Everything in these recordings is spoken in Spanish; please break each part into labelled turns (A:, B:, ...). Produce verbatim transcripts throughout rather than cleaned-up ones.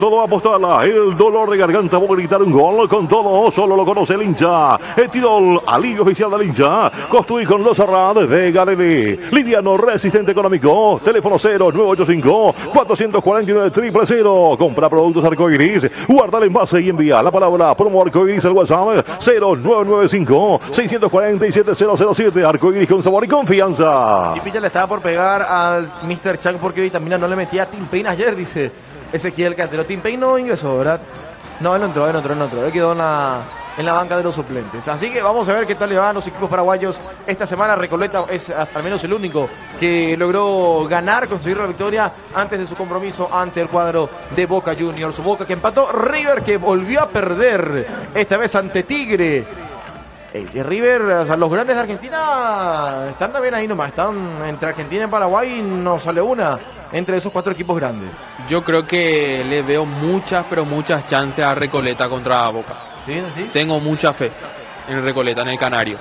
A: Todo apostarla, el dolor de garganta por gritar un gol con todo, solo lo conoce el hincha. Etidol, alivio oficial del hincha. Construir con los Arrad de Galilei. Liviano, resistente económico. Teléfono cero nueve ocho cinco, cuatro cuatro nueve, cero cero cero. Compra productos Arcoiris. Guarda el envase y envía la palabra promo Arcoiris al WhatsApp cero nueve nueve cinco, seis cuatro siete, cero cero siete. Arcoiris con sabor y confianza.
B: Chipilla le estaba por pegar al mister Chang porque vitamina no le metía a Tim Payne ayer, dice Ezequiel Cantero. Tim Payne no ingresó, ¿verdad? No, él no entró, él no entró, él no entró. Él quedó en la, en la banca de los suplentes. Así que vamos a ver qué tal le van los equipos paraguayos esta semana. Recoleta es al menos el único que logró ganar, conseguir la victoria antes de su compromiso ante el cuadro de Boca Juniors. Boca que empató, River que volvió a perder, esta vez ante Tigre. El River, o sea, los grandes de Argentina están también ahí nomás, están entre Argentina y Paraguay y no sale una entre esos cuatro equipos grandes.
C: Yo creo que le veo muchas, pero muchas chances a Recoleta contra Boca.
B: ¿Sí? ¿Sí?
C: Tengo mucha fe en Recoleta, en el Canario,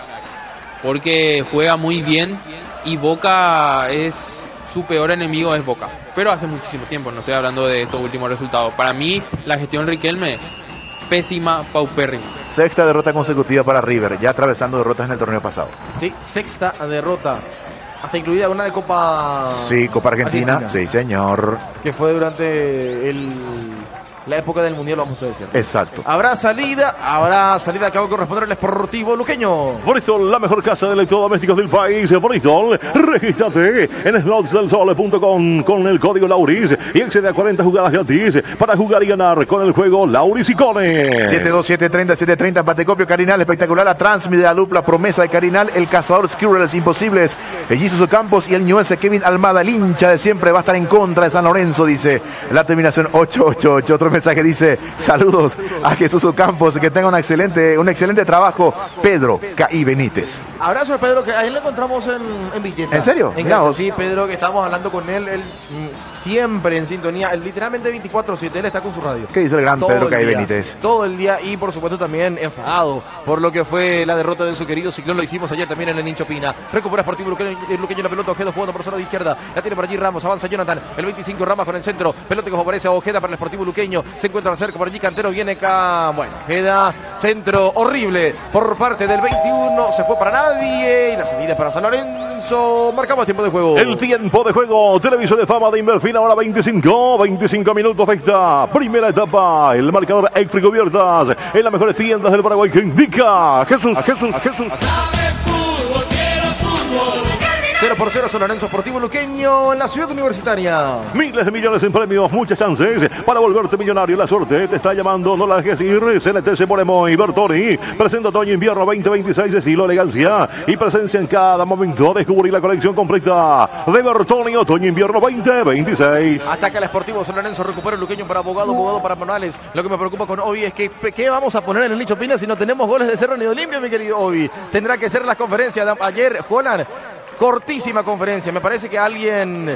C: porque juega muy bien y Boca es su peor enemigo es Boca, pero hace muchísimo tiempo, no estoy hablando de estos últimos resultados. Para mí, la gestión Riquelme, pésima, paupérrima.
D: Sexta derrota consecutiva para River, ya atravesando derrotas en el torneo pasado.
B: Sí, sexta derrota. Hasta incluida una de Copa...
D: Sí, Copa Argentina, Argentina. Sí, señor.
B: Que fue durante el... la época del Mundial, vamos a decir.
D: Exacto.
B: Habrá salida, habrá salida que va a corresponder al Sportivo Luqueño.
A: Bristol, la mejor casa de electrodomésticos del país. Bristol, regístrate en slots del sol punto com con el código Lauris y accede a cuarenta jugadas gratis para jugar y ganar con el juego Lauris y Cone.
D: siete dos siete treinta, siete treinta, Patecopio, Carinal, espectacular, la Transmide, la Loop, la promesa de Carinal, el cazador Squirrels imposibles, el Jesus Campos y el ñuense Kevin Almada, el hincha de siempre, va a estar en contra de San Lorenzo, dice la terminación ocho ocho ocho. Otro mensaje dice, saludos a Jesús Ocampos, que tenga un excelente, un excelente trabajo, Pedro K I Benítez.
B: Abrazo a Pedro, que ahí lo encontramos en, en Villeta.
D: ¿En serio?
B: En Gato, sí, Pedro, que estábamos hablando con él, él mm, siempre en sintonía, él, literalmente veinticuatro siete, él está con su radio.
D: ¿Qué dice el gran
B: todo
D: Pedro
B: el
D: K I
B: día,
D: Benítez?
B: Todo el día y por supuesto también enfadado por lo que fue la derrota de su querido Ciclón, lo hicimos ayer también en el Nincho Pina. Recupera Sportivo Luqueño, Luqueño la pelota, Ojeda jugando por zona de izquierda, la tiene por allí Ramos, avanza Jonathan, el veinticinco Ramos con el centro, pelota que favorece a Ojeda para el Sportivo Luqueño, se encuentra cerca por allí Cantero, viene acá, bueno, Ojeda, centro horrible por parte del veintiuno, se fue para nadie y la salida para San Lorenzo. Marcamos tiempo de juego.
A: El tiempo de juego, televisor de fama de Inverfin, ahora veinticinco, veinticinco minutos de esta primera etapa. El marcador Exfri Cubiertas en las mejores tiendas del Paraguay que indica Jesús, Jesús, Jesús.
B: cero por cero San Lorenzo Sportivo Luqueño en la ciudad universitaria.
A: Miles de millones en premios, muchas chances para volverte millonario. La suerte te está llamando, no la dejes ir. C N T C Moremo y Bertoni presenta otoño invierno veinte veintiséis, estilo, elegancia y presencia en cada momento. Descubrir la colección completa de Bertoni otoño invierno veinte veintiséis.
B: Ataca el Sportivo San Lorenzo, recupera el Luqueño para Abogado, Abogado para Morales. Lo que me preocupa con Obi es que ¿qué vamos a poner en el Nicho Pina si no tenemos goles de Cerro ni de Olimpia, mi querido Obi? Tendrá que ser la conferencia de ayer, Jolan. Cortísima conferencia, me parece que alguien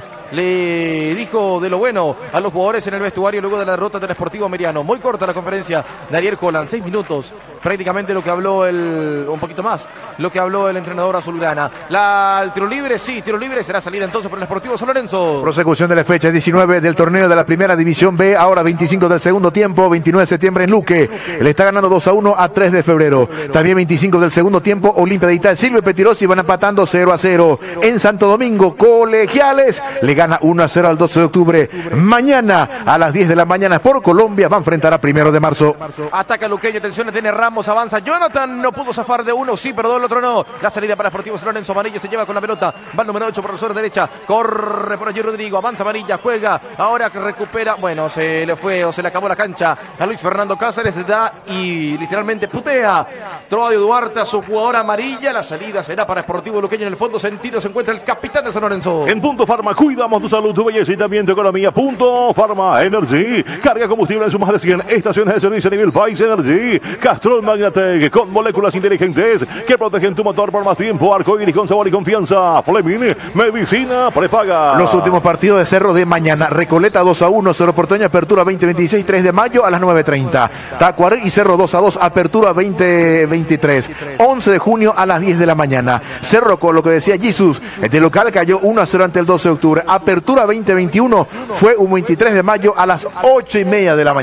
B: le dijo de lo bueno a los jugadores en el vestuario luego de la derrota del Sportivo Meriano. Muy corta la conferencia de Ariel Holland, seis minutos, prácticamente lo que habló el, un poquito más, lo que habló el entrenador azulgrana. La, el tiro libre, sí, tiro libre, será salida entonces por el Sportivo San Lorenzo.
D: Prosecución de la fecha diecinueve del torneo de la Primera División B, ahora veinticinco del segundo tiempo, veintinueve de septiembre en Luque, le está ganando dos a uno a tres de febrero. También veinticinco del segundo tiempo, Olimpia de Itá, Silvio y Petirosi van empatando cero a cero. En Santo Domingo, Colegiales le gana uno a cero al doce de octubre. Mañana a las diez de la mañana por Colombia va a enfrentar a primero de marzo.
B: Ataca Luqueño, atención, tiene Ramos, avanza Jonathan, no pudo zafar de uno, sí, pero del otro no. La salida para Sportivo San Lorenzo, Amarilla se lleva con la pelota, va el número ocho por la zona derecha, corre por allí Rodrigo, avanza Amarilla, juega, ahora que recupera, bueno, se le fue o se le acabó la cancha a Luis Fernando Cáceres, da y literalmente putea Troadio Duarte a su jugador Amarilla. La salida será para Sportivo Luqueño, en el fondo sentido se encuentra el capitán de San Lorenzo.
A: En Punto Farma cuidamos tu salud, tu belleza y también tu economía. Punto Farma Energy, carga combustible en sus más de cien estaciones de servicio a nivel país. Energy, Castrol Magnatec con moléculas inteligentes que protegen tu motor por más tiempo. Arcoíris con sabor y confianza. Fleming, medicina prepaga.
D: Los últimos partidos de Cerro de mañana: Recoleta dos a uno, Cerro Porteño apertura veinte veintiséis, tres de mayo a las nueve treinta. Tacuaré y Cerro dos a dos, apertura veinte veintitrés, once de junio a las diez de la mañana. Cerro, con lo que decía Jesus, de local cayó uno a cero ante el doce de octubre. Apertura veinte veintiuno fue un veintitrés de mayo a las ocho y media de la mañana.